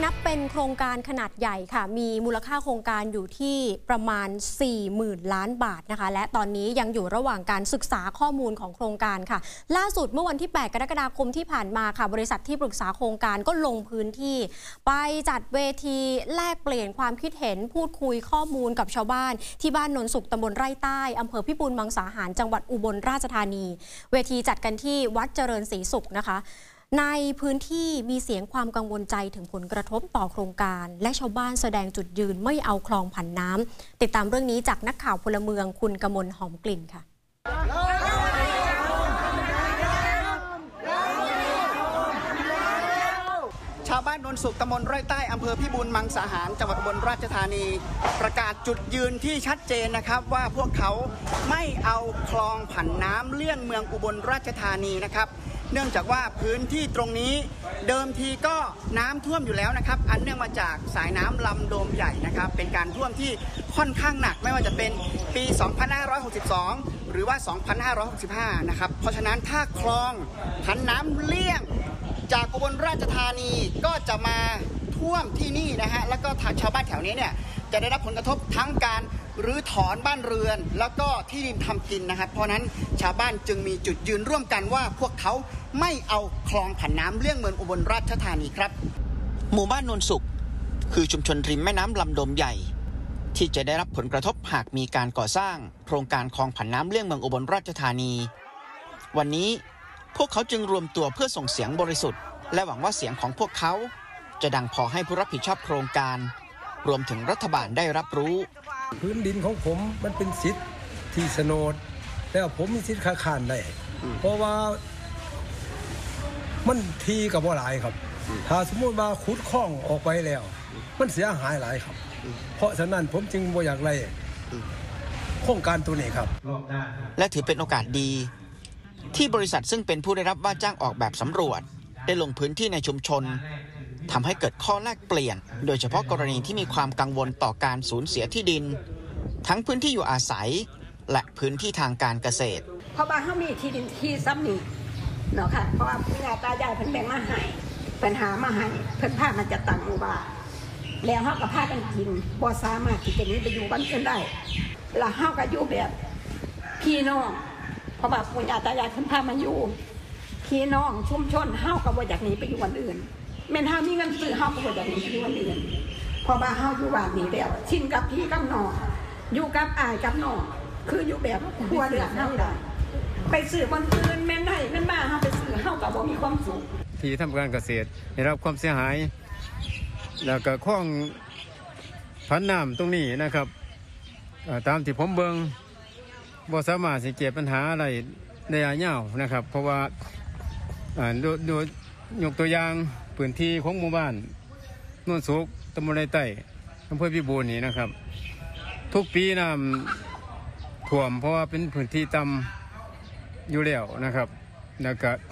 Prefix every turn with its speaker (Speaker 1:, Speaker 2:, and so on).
Speaker 1: นับเป็นโครงการขนาดใหญ่ค่ะมีมูลค่าโครงการอยู่ที่ประมาณ 40,000 ล้านบาทนะคะและตอนนี้ยังอยู่ระหว่างการศึกษาข้อมูลของโครงการค่ะล่าสุดเมื่อวันที่ 8 กรกฎาคมที่ผ่านมาค่ะบริษัทที่ปรึกษาโครงการก็ลงพื้นที่ไปจัดเวทีแลกเปลี่ยนความคิดเห็นพูดคุยข้อมูลกับชาวบ้านที่บ้านโนนสุขตำบลไร่ใต้อำเภอพิบูลมังสาหารจังหวัดอุบลราชธานีเวทีจัดกันที่วัดเจริญศรีสุขนะคะในพื้นที่มีเสียงความกังวลใจถึงผลกระทบต่อโครงการและชาวบ้านแสดงจุดยืนไม่เอาคลองผันน้ำติดตามเรื่องนี้จากนักข่าวพลเมืองคุณกมลหอมกลิ่นค่ะ
Speaker 2: ชาวบ้านโนนสุขตำบลไร่ใต้อำเภอพิบูลมังสาหารจังหวัดอุบลราชธานีประกาศจุดยืนที่ชัดเจนนะครับว่าพวกเขาไม่เอาคลองผันน้ำเลี่ยงเมืองอุบลราชธานีนะครับเนื่องจากว่าพื้นที่ตรงนี้เดิมทีก็น้ำท่วมอยู่แล้วนะครับอันเนื่องมาจากสายน้ำลำโดมใหญ่นะครับเป็นการท่วมที่ค่อนข้างหนักไม่ว่าจะเป็นปี 2562 หรือว่า 2565 นะครับเพราะฉะนั้นถ้าคลองผันน้ำเลี่ยงจากอุบลราชธานีก็จะมาท่วมที่นี่นะฮะแล้วก็ชาวบ้านแถวนี้เนี่ยจะได้รับผลกระทบทั้งการรื้อถอนบ้านเรือนแล้วก็ที่ดินทำกินนะครับเพราะนั้นชาวบ้านจึงมีจุดยืนร่วมกันว่าพวกเขาไม่เอาคลองผันน้ำเลี่ยงเมืองอุบลราชธานีครับหมู่บ้านโนนสุขคือชุมชนริมแม่น้ำลำดมใหญ่ที่จะได้รับผลกระทบหากมีการก่อสร้างโครงการคลองผันน้ำเลี่ยงเมืองอุบลราชธานีวันนี้พวกเขาจึงรวมตัวเพื่อส่งเสียงบริสุทธิ์และหวังว่าเสียงของพวกเขาจะดังพอให้ผู้รับผิดชอบโครงการรวมถึงรัฐบาลได้รับรู้
Speaker 3: พื้นดินของผมมันเป็นสิทธิ์ที่โฉนดแล้วผมมีสิทธิ์ค้าขายได้เพราะว่ามันทีกับว่าหลายครับถ้าสมมติว่าขุดคลองออกไปแล้วมันเสียหายหลายครับเพราะฉะนั้นผมจึงบ่อยากไล่โครงการตัวนี้ครับ
Speaker 2: และถือเป็นโอกาสดีที่บริษัทซึ่งเป็นผู้ได้รับว่าจ้างออกแบบสำรวจได้ลงพื้นที่ในชุมชนทำให้เกิดข้อแลกเปลี่ยนโดยเฉพาะกรณีที่มีความกังวลต่อการสูญเสียที่ดินทั้งพื้นที่อยู่อาศัยและพื้นที่ทางการเกษตร
Speaker 4: เพราะว่าเขามีที่ดินที่ซ้ำนี่เนาะค่ะเพราะว่าปู่ย่าตายายเพิ่นแบ่งมาให้เพิ่นหามาให้เพิ่นพามันจะตั้งหมู่บ้านแล้วเฮาก็พากันกินบ่สามารถที่จะหนีไปอยู่บ้านอื่นได้แล้วเฮาก็อยู่แบบพี่น้องเพราะว่าปู่ย่าตายายเพิ่นพามาอยู่พี่น้องชุมชนเฮาก็บ่อยากหนีไปอยู่วันอื่นแม่นเฮามีเงินซื้อเฮาก็บ่อยากหนีไปอยู่วันอื่นเพราะว่าเฮาอยู่บ้านนี้แล้วชินกับพี่กับน้องอยู่กับอ้ายกับน้องคืออยู่แบบครัวเรือนเฮาได้ไปซื้อวันอื่นแม่นได้แม่นมาเฮาไปซื้อเฮาก็บ่มีความสุข
Speaker 5: ที่ทำการเกษตรได้รับความเสียหายแล้วก็คลองผันน้ำตรงนี้นะครับตามที่ผมเบิ่งบ่สามารถสิแก้ปัญหาอะไรในระยะยาวนะครับเพราะว่าดูยกตัวอย่างพื้นที่ของหมู่บ้านโนนสุขตำบลไร่ใต้อำเภอพิบูลนี่นะครับทุกปีน้ำท่วมเพราะว่าเป็นพื้นที่ต่ำอยู่แล้วนะครับแล้วก็